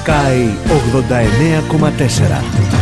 Sky 89,4.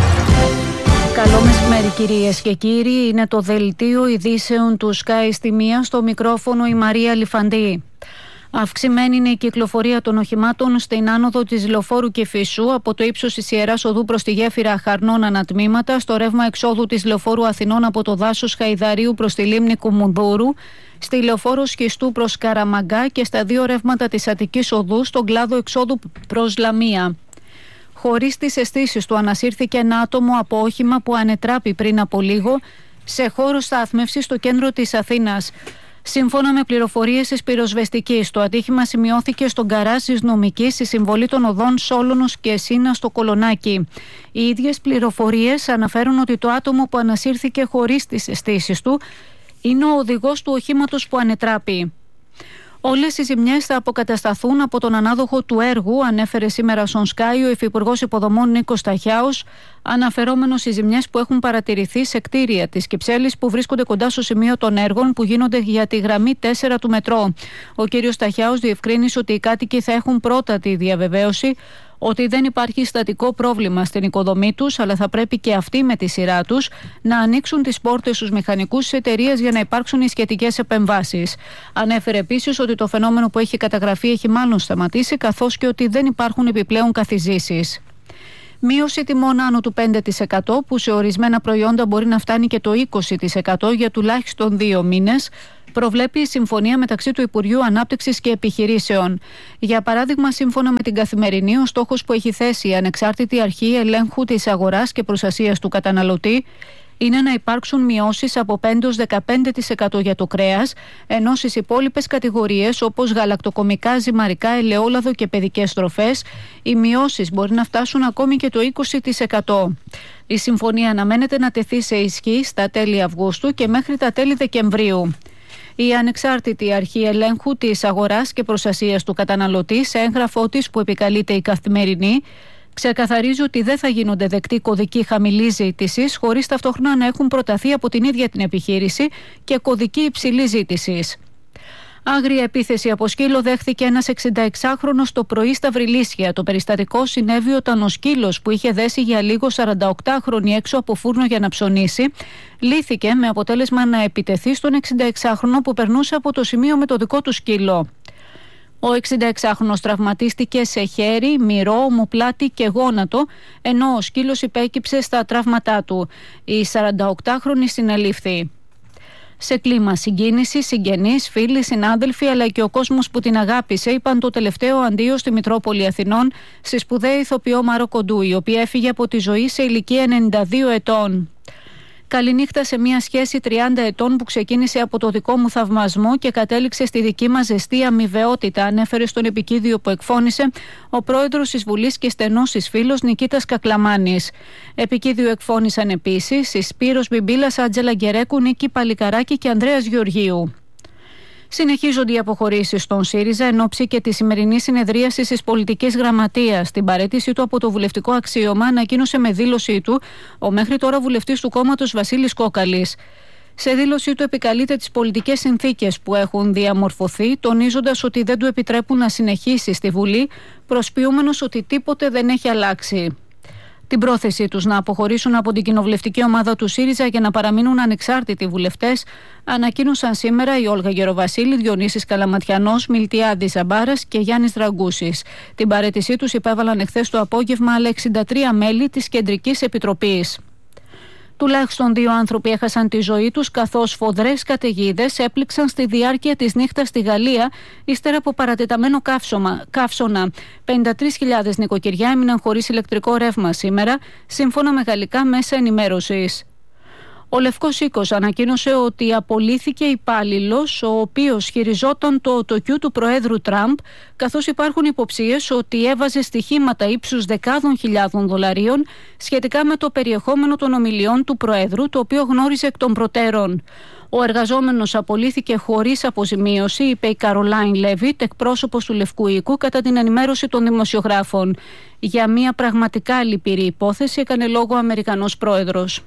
Καλό μεσημέρι κυρίες και κύριοι, είναι το δελτίο ειδήσεων του Sky στη μία, στο μικρόφωνο η Μαρία Λιφαντή. Αυξημένη είναι η κυκλοφορία των οχημάτων στην άνοδο της Λεωφόρου Κηφισού από το ύψος της Ιεράς Οδού προς τη γέφυρα Χαρνών ανατμήματα, στο ρεύμα εξόδου της Λεωφόρου Αθηνών από το δάσος Χαϊδαρίου προς τη λίμνη Κουμουνδούρου, στη Λεωφόρο Σχιστού προς Καραμαγκά και στα δύο ρεύματα της Αττικής Οδού στον κλάδο εξόδου προς Λαμία. Χωρίς τις αισθήσεις του ανασύρθηκε ένα άτομο από όχημα που ανετράπη πριν από λίγο σε χώρο στάθμευσης στο κέντρο της Αθήνας. Σύμφωνα με πληροφορίες της πυροσβεστικής, το ατύχημα σημειώθηκε στον γκαράζ της Νομικής στη συμβολή των οδών Σόλωνος και Σίνα στο Κολονάκι. Οι ίδιες πληροφορίες αναφέρουν ότι το άτομο που ανασύρθηκε χωρίς τις αισθήσεις του είναι ο οδηγός του οχήματος που ανετράπη. Όλες οι ζημιές θα αποκατασταθούν από τον ανάδοχο του έργου, ανέφερε σήμερα στον Sky ο Υφυπουργός Υποδομών Νίκος Ταχιάος, αναφερόμενος στις ζημιές που έχουν παρατηρηθεί σε κτίρια της Κυψέλης που βρίσκονται κοντά στο σημείο των έργων που γίνονται για τη γραμμή 4 του μετρό. Ο κ. Ταχιάος διευκρίνησε ότι οι κάτοικοι θα έχουν πρώτα τη διαβεβαίωση ότι δεν υπάρχει στατικό πρόβλημα στην οικοδομή τους, αλλά θα πρέπει και αυτοί με τη σειρά τους να ανοίξουν τις πόρτες στους μηχανικούς της εταιρείας για να υπάρξουν οι σχετικές επεμβάσεις. Ανέφερε επίσης ότι το φαινόμενο που έχει καταγραφεί έχει μάλλον σταματήσει, καθώς και ότι δεν υπάρχουν επιπλέον καθιζήσεις. Μείωση τιμών άνω του 5%, που σε ορισμένα προϊόντα μπορεί να φτάνει και το 20% για τουλάχιστον 2 μήνες, προβλέπει η συμφωνία μεταξύ του Υπουργείου Ανάπτυξης και Επιχειρήσεων. Για παράδειγμα, σύμφωνα με την Καθημερινή, ο στόχος που έχει θέσει η Ανεξάρτητη Αρχή Ελέγχου της Αγοράς και Προστασίας του Καταναλωτή είναι να υπάρξουν μειώσεις από 5-15% για το κρέας, ενώ στις υπόλοιπες κατηγορίες όπως γαλακτοκομικά, ζυμαρικά, ελαιόλαδο και παιδικές τροφές, οι μειώσεις μπορεί να φτάσουν ακόμη και το 20%. Η συμφωνία αναμένεται να τεθεί σε ισχύ στα τέλη Αυγούστου και μέχρι τα τέλη Δεκεμβρίου. Η Ανεξάρτητη Αρχή Ελέγχου της Αγοράς και Προστασίας του Καταναλωτή, σε έγγραφό της που επικαλείται η Καθημερινή, ξεκαθαρίζει ότι δεν θα γίνονται δεκτοί κωδικοί χαμηλής ζήτησης χωρίς ταυτόχρονα να έχουν προταθεί από την ίδια την επιχείρηση και κωδικοί υψηλής ζήτησης. Άγρια επίθεση από σκύλο δέχθηκε ένας 66χρονος το πρωί στα Βρυλίσια. Το περιστατικό συνέβη όταν ο σκύλος που είχε δέσει για λίγο 48χρονη έξω από φούρνο για να ψωνίσει, λύθηκε με αποτέλεσμα να επιτεθεί στον 66χρονο που περνούσε από το σημείο με το δικό του σκύλο. Ο 66χρονος τραυματίστηκε σε χέρι, μυρό, ομοπλάτη και γόνατο, ενώ ο σκύλος υπέκυψε στα τραύματά του. Η 48χρονη συνελήφθη. Σε κλίμα συγκίνηση, συγγενείς, φίλοι, συνάδελφοι αλλά και ο κόσμος που την αγάπησε είπαν το τελευταίο αντίο στη Μητρόπολη Αθηνών στη σπουδαία ηθοποιό Μάρο Κοντού, η οποία έφυγε από τη ζωή σε ηλικία 92 ετών. Καληνύχτα σε μια σχέση 30 ετών που ξεκίνησε από το δικό μου θαυμασμό και κατέληξε στη δική μας ζεστή αμοιβαιότητα, ανέφερε στον επικίδιο που εκφώνησε ο πρόεδρος της Βουλής και στενός της φίλος Νικήτας Κακλαμάνης. Επικίδιο εκφώνησαν επίσης οι Σπύρος Μπιμπίλας, Άντζελα Γκερέκου, Νίκη Παλικαράκη και Ανδρέας Γεωργίου. Συνεχίζονται οι αποχωρήσεις στον ΣΥΡΙΖΑ εν ώψη και τη σημερινή συνεδρίαση της πολιτικής γραμματείας. Την παραίτησή του από το βουλευτικό αξίωμα ανακοίνωσε με δήλωσή του ο μέχρι τώρα βουλευτής του κόμματος Βασίλης Κόκαλης. Σε δήλωσή του επικαλείται τις πολιτικές συνθήκες που έχουν διαμορφωθεί, τονίζοντας ότι δεν του επιτρέπουν να συνεχίσει στη Βουλή, προσποιούμενος ότι τίποτε δεν έχει αλλάξει. Την πρόθεσή τους να αποχωρήσουν από την κοινοβουλευτική ομάδα του ΣΥΡΙΖΑ για να παραμείνουν ανεξάρτητοι βουλευτές ανακοίνωσαν σήμερα η Όλγα Γεροβασίλη, Διονύσης Καλαματιανός, Μιλτιάδης Ζαμπάρας και Γιάννης Δραγκούσης. Την παραίτησή τους υπέβαλαν εχθές το απόγευμα άλλα 63 μέλη της Κεντρικής Επιτροπής. Τουλάχιστον 2 άνθρωποι έχασαν τη ζωή τους, καθώς σφοδρές καταιγίδες έπληξαν στη διάρκεια της νύχτας στη Γαλλία, ύστερα από παρατεταμένο καύσωνα. 53.000 νοικοκυριά έμειναν χωρίς ηλεκτρικό ρεύμα σήμερα, σύμφωνα με γαλλικά μέσα ενημέρωσης. Ο Λευκός Οίκος ανακοίνωσε ότι απολύθηκε υπάλληλος ο οποίος χειριζόταν το οτοκιού του Προέδρου Τραμπ, καθώς υπάρχουν υποψίες ότι έβαζε στοιχήματα ύψους δεκάδων χιλιάδων δολαρίων σχετικά με το περιεχόμενο των ομιλιών του Προέδρου, το οποίο γνώριζε εκ των προτέρων. Ο εργαζόμενος απολύθηκε χωρίς αποζημίωση, είπε η Καρολάιν Λέβιτ, εκπρόσωπος του Λευκού Οίκου, κατά την ενημέρωση των δημοσιογράφων. Για μια πραγματικά λυπηρή υπόθεση έκανε λόγο ο Αμερικανός πρόεδρος.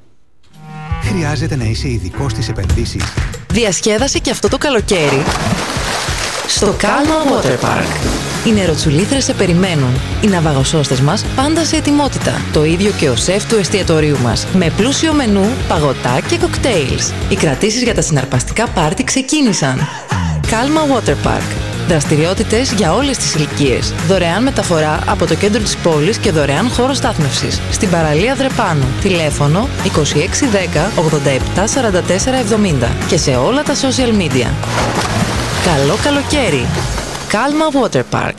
Χρειάζεται να είσαι ειδικός στις επενδύσεις. Διασκέδασε και αυτό το καλοκαίρι στο Calma Water Park. Οι νεροτσουλήθρες σε περιμένουν. Οι ναυαγοσώστες μας πάντα σε ετοιμότητα. Το ίδιο και ο σεφ του εστιατορίου μας. Με πλούσιο μενού, παγωτά και κοκτέιλς. Οι κρατήσεις για τα συναρπαστικά πάρτι ξεκίνησαν. Calma Water Park. Δραστηριότητες για όλες τις ηλικίες. Δωρεάν μεταφορά από το κέντρο της πόλης και δωρεάν χώρο στάθμευσης. Στην παραλία Δρεπάνου. Τηλέφωνο 2610 87 44 70 και σε όλα τα social media. Καλό καλοκαίρι! Calma Water Park.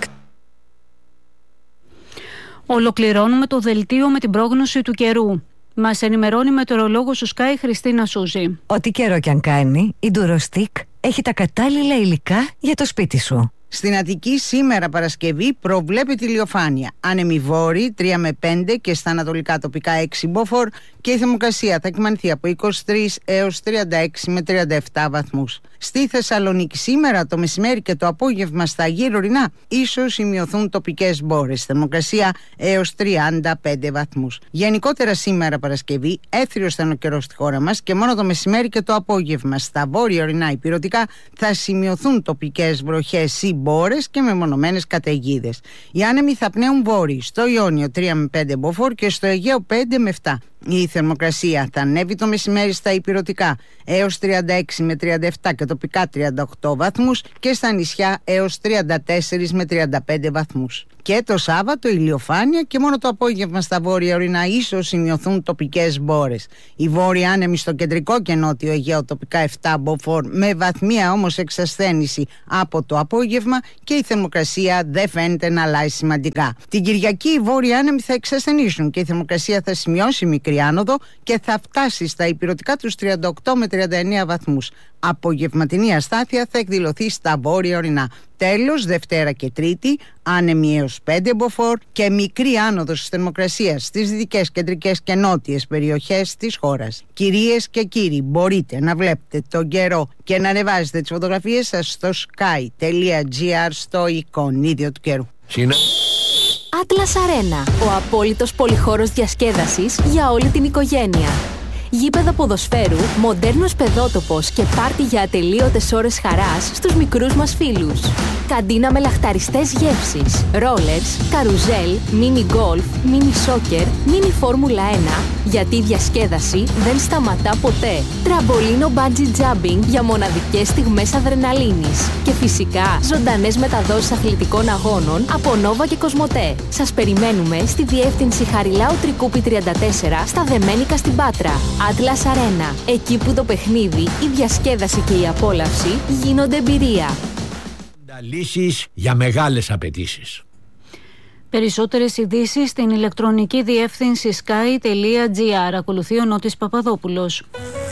Ολοκληρώνουμε το δελτίο με την πρόγνωση του καιρού. Μας ενημερώνει μετεωρολόγος του Sky Χριστίνα Σούζη. Ό,τι καιρό κι αν κάνει, η Durostic έχει τα κατάλληλα υλικά για το σπίτι σου. Στην Αττική σήμερα Παρασκευή προβλέπεται ηλιοφάνεια. Άνεμοι βόρειοι 3 με 5 και στα ανατολικά τοπικά 6 μποφόρ και η θερμοκρασία θα κυμανθεί από 23 έως 36 με 37 βαθμούς. Στη Θεσσαλονίκη σήμερα το μεσημέρι και το απόγευμα στα γύρω ορεινά ίσως σημειωθούν τοπικές μπόρες. Θερμοκρασία έως 35 βαθμούς. Γενικότερα σήμερα Παρασκευή έθριος θα είναι ο καιρός στη χώρα μας και μόνο το μεσημέρι και το απόγευμα στα βόρεια ορεινά υπηρετικά θα σημειωθούν τοπικές βροχές ή μπόρες και μεμονωμένες καταιγίδες. Οι άνεμοι θα πνέουν βόρειοι στο Ιόνιο 3 με 5 μποφόρ και στο Αιγαίο 5 με 7. Η θερμοκρασία θα ανέβει το μεσημέρι στα υπηρετικά έως 36 με 37 και τοπικά 38 βαθμούς και στα νησιά έως 34 με 35 βαθμούς. Και το Σάββατο ηλιοφάνεια και μόνο το απόγευμα στα βόρεια ορεινά ίσως σημειωθούν τοπικές μπόρες. Οι βόρειοι άνεμοι στο κεντρικό και νότιο Αιγαίο τοπικά 7 μποφόρ με βαθμία όμως εξασθένηση από το απόγευμα και η θερμοκρασία δεν φαίνεται να αλλάζει σημαντικά. Την Κυριακή οι βόρειοι άνεμοι θα εξασθενήσουν και η θερμοκρασία θα σημειώσει μικρή άνοδο και θα φτάσει στα υπηρετικά τους 38 με 39 βαθμούς. Απογευματινή αστάθεια θα εκδηλωθεί στα βόρεια ορεινά. Τέλος, Δευτέρα και Τρίτη, άνεμοι έως 5 μποφόρ και μικρή άνοδος της θερμοκρασίας στις δυτικές, κεντρικές και νότιες περιοχές της χώρας. Κυρίες και κύριοι, μπορείτε να βλέπετε τον καιρό και να ανεβάζετε τις φωτογραφίες σας στο sky.gr στο εικονίδιο του καιρού. Atlas Arena, ο απόλυτος πολυχώρος διασκέδασης για όλη την οικογένεια. Γήπεδο ποδοσφαίρου, μοντέρνος παιδότοπος και πάρτι για ατελείωτες ώρες χαράς στους μικρούς μας φίλους. Καντίνα με λαχταριστές γεύσεις, ρόλερς, καρουζέλ, μίνι γκολφ, μίνι σόκερ, μίνι φόρμουλα 1, γιατί η διασκέδαση δεν σταματά ποτέ. Τραμπολίνο bungee jumping για μοναδικές στιγμές αδρεναλίνης. Και φυσικά ζωντανές μεταδόσεις αθλητικών αγώνων από Νόβα και Κοσμοτέ. Σας περιμένουμε στη διεύθυνση Χαριλάου Τρικούπη 34 στα Δεμένικα στην Πάτρα. Atlas Arena, εκεί που το παιχνίδι, η διασκέδαση και η απόλαυση γίνονται εμπειρία. Λύσεις για μεγάλες απαιτήσεις. Περισσότερες ειδήσεις στην ηλεκτρονική διεύθυνση sky.gr. Ακολουθεί ο Νότης Παπαδόπουλος.